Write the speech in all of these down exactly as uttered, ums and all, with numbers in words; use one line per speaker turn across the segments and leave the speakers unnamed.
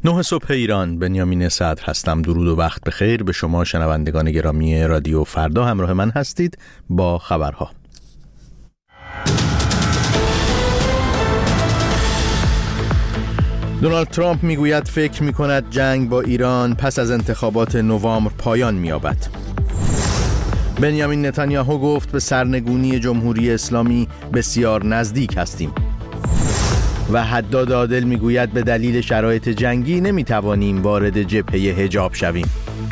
نه صبح ایران، بنیامین صدر هستم. درود و وقت بخیر به شما شنوندگان گرامی رادیو فردا. همراه من هستید با خبرها. دونالد ترامپ میگوید فکر میکند جنگ با ایران پس از انتخابات نوامبر پایان مییابد. بنیامین نتانیاهو گفت به سرنگونی جمهوری اسلامی بسیار نزدیک هستیم. و حداد عادل میگوید به دلیل شرایط جنگی نمیتوانیم وارد جبهه حجاب شویم.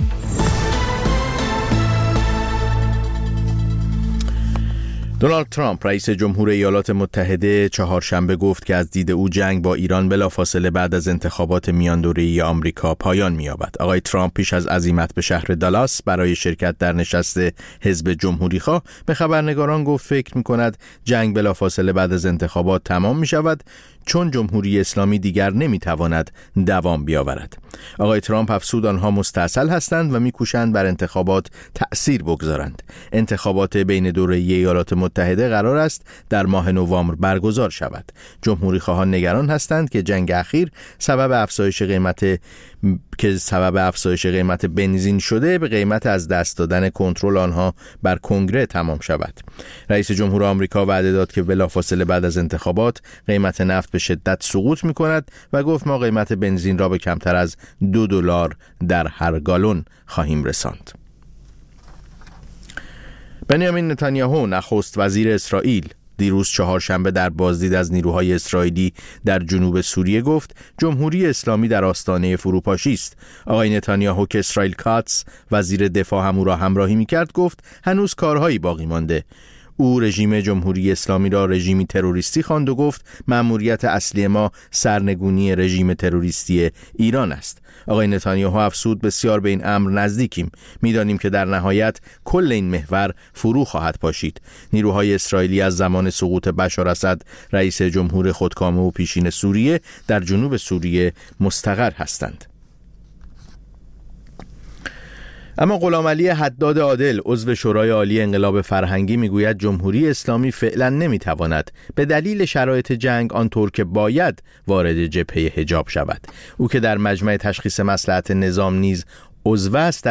دونالد ترامپ رئیس جمهور ایالات متحده چهارشنبه گفت که از دید او جنگ با ایران بلافاصله بعد از انتخابات میان دوره‌ای آمریکا پایان می‌یابد. آقای ترامپ پیش از عزیمت به شهر دالاس برای شرکت در نشست حزب جمهوری‌خواه به خبرنگاران گفت فکر می‌کند جنگ بلافاصله بعد از انتخابات تمام می‌شود چون جمهوری اسلامی دیگر نمی‌تواند دوام بیاورد. آقای ترامپ افزود آنها مستعسل هستند و می‌کوشند بر انتخابات تأثیر بگذارند. انتخابات بین دوره‌ای ایالات متحده قرار است در ماه نوامبر برگزار شود. جمهوری خواهان نگران هستند که جنگ اخیر سبب افزایش قیمت که سبب افزایش قیمت بنزین شده به قیمت از دست دادن کنترل آنها بر کنگره تمام شود. رئیس جمهور آمریکا وعده داد که بلافاصله بعد از انتخابات قیمت نفت به شدت سقوط می‌کند و گفت ما قیمت بنزین را به کمتر از دو دلار در هر گالون خواهیم رساند. بنیامین نتانیاهو نخست وزیر اسرائیل دیروز چهارشنبه در بازدید از نیروهای اسرائیلی در جنوب سوریه گفت جمهوری اسلامی در آستانه فروپاشی است. آقای نتانیاهو که اسرائیل کاتس وزیر دفاع هم او را همراهی می‌کرد گفت هنوز کارهایی باقی مانده. او رژیم جمهوری اسلامی را رژیمی تروریستی خواند و گفت مأموریت اصلی ما سرنگونی رژیم تروریستی ایران است. آقای نتانیاهو افزود بسیار به این امر نزدیکیم. می‌دانیم که در نهایت کل این محور فرو خواهد پاشید. نیروهای اسرائیلی از زمان سقوط بشار اسد رئیس جمهور خودکامه و پیشین سوریه در جنوب سوریه مستقر هستند. اما غلامعلی حداد عادل عضو شورای عالی انقلاب فرهنگی میگوید جمهوری اسلامی فعلا نمیتواند به دلیل شرایط جنگ آنطور که باید وارد جبهه حجاب شود. او که در مجمع تشخیص مصلحت نظام نیز عضو است